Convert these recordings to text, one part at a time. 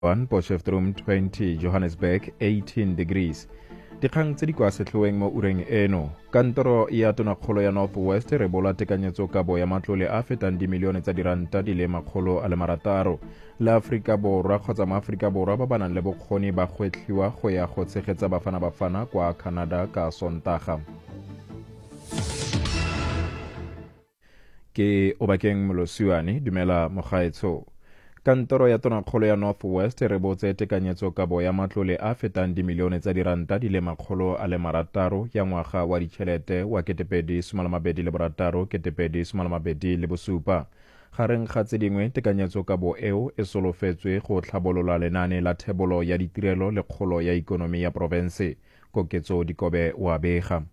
1 Potchefstroom 20 Johannesburg 18 degrees. Dikgang tse di kwa setlhoeng mo ureng eno. Kantoro ya tonakgolo ya North West re bola tekanyetsokabo ya matlole a fetang dimilione tsa diranta di le 600 la Aforika Borwa kgotsa maAforika Borwa ba ba nang le bokgoni ba gwetlhiwa go ya go tshegetsa bafana kwa Canada ka Sontaga. Ke Obakeng Molosiwane, dumela mogaetsho. Kantoro ya tonakgolo ya North West re botse tekanyetsokabo ya matlole a fetang dimilione tsa diranta di le 600 ya ngwaga wa ditšhelete wa 2026-2027. Gareng ga tse dingwe tekanyetsokabo eo e solofetswe go tlhabolola lenaane la thebolo ya ditirelo le kgolo ya ikonomi ya porofense. Koketso Dikobe o a bega.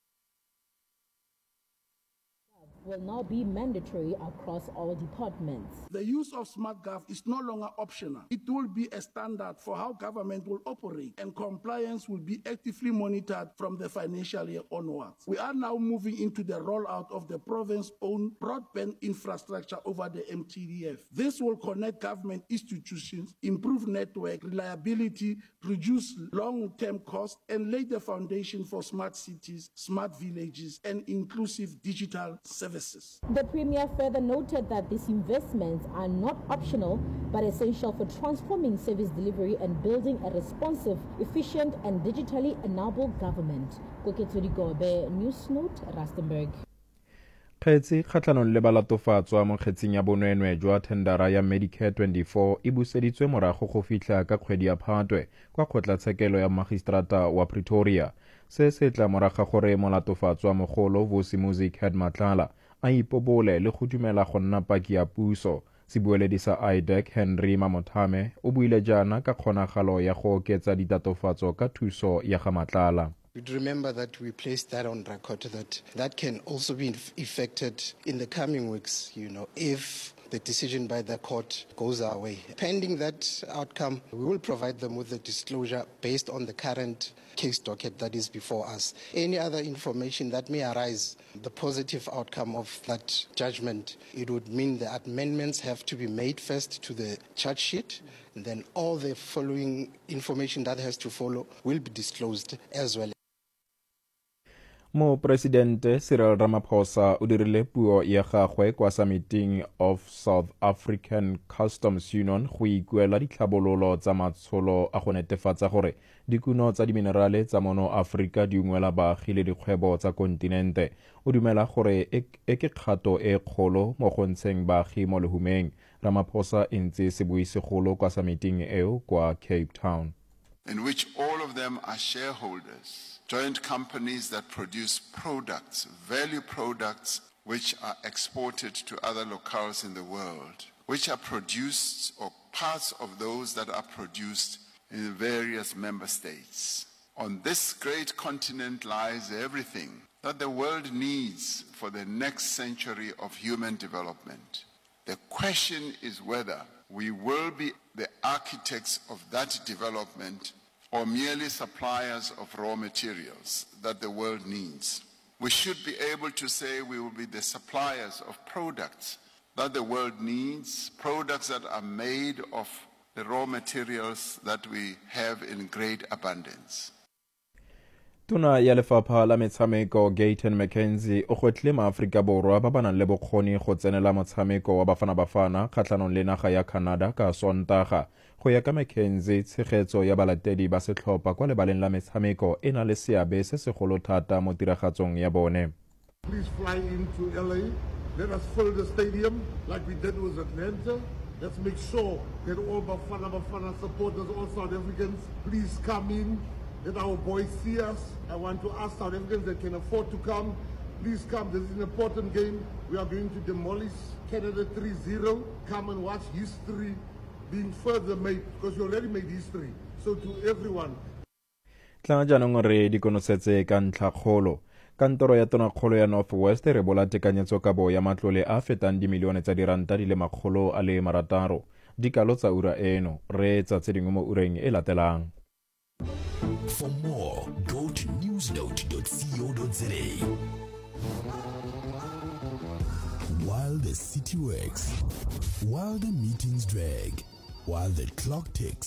Will now be mandatory across all departments. The use of SmartGov is no longer optional. It will be a standard for how government will operate, and compliance will be actively monitored from the financial year onwards. We are now moving into the rollout of the province-owned broadband infrastructure over the MTDF. This will connect government institutions, improve network reliability, reduce long-term costs, and lay the foundation for smart cities, smart villages, and inclusive digital services. The Premier further noted that these investments are not optional but essential for transforming service delivery and building a responsive, efficient, and digitally enabled government. Koketso Dikobe, News Note, Rustenburg. Kgetsi kgatlhanong le balatofatswa mo kgetsing ya bonwenwe jwa thendara ya Medicare 24 e buseditswe morago go fitlha ka kgwedi ya Phatwe kwa kgotlatshekelo ya magistrata wa Pretoria. Se se tla moraga gore molatofatswa mogolo Vusi Music Matlala a ipobole le go dumela go nna paki ya puso. Sebueledi sa IDEC Henry Mamothame o buile jaana ka kgonagalo ya go oketsa ditatofatso ka thuso ya ga Matlala. You'd remember that we placed that on record that can also be effected in the coming weeks, if the decision by the court goes our way. Pending that outcome, we will provide them with the disclosure based on the current case docket that is before us. Any other information that may arise, the positive outcome of that judgment, it would mean that amendments have to be made first to the charge sheet, and then all the following information that has to follow will be disclosed as well. Mo Presidente Cyril Ramaphosa o dirile puo ya gagwe kwa Summiting of South African Customs Union go ikuela ditlhabololo tsa matsholo a go netefatsa gore dikuno tsa diminerale tsa mono Afrika di ungwela baagi le dikgwebo tsa kontinente. O dumela gore e ke kgato e kgolo mo go ntsheng baagi mo lehumeng. Ramaphosa e ntse sebuisegolo kwa summiting eo kwa Cape Town, in which all of them are shareholders, joint companies that produce products, value products, which are exported to other locales in the world, which are produced, or parts of those that are produced in the various member states. On this great continent lies everything that the world needs for the next century of human development. The question is whether we will be the architects of that development or merely suppliers of raw materials that the world needs. We should be able to say we will be the suppliers of products that the world needs, products that are made of the raw materials that we have in great abundance. Tona ya lefapha la metshameko Gayton McKenzie o gwetlile maAforika Borwa ba ba nang le bokgoni go tsenela motshameko wa bafana kgatlhanong le naga ya Canada ka Sontaga. Go ya ka McKenzie, tshegetso ya balatedi ba setlhopha kwa lebaleng la metshameko e na le seabe se segolo thata mo tiragatsong ya bone. Please fly into LA. Let us fill the stadium like we did with Atlanta. Let's make sure that all Bafana supporters, all South Africans, please come in. Let our boys see us. I want to ask South Africans that can afford to come, please come. This is an important game. We are going to demolish Canada 3-0. Come and watch history being further made, because you already made history. So to everyone. Tla jaanong re dikonosetse ka ntlhakgolo. Kantoro ya tonakgolo ya North West re bola tekanyetsokabo ya matlole a fetang dimilione tsa diranta di le 600. Dikalo tsa ura eno re tsa tse dingwe mo ureng e latelang. For more, go to newsnote.co.za. While the city works, while the meetings drag, while the clock ticks.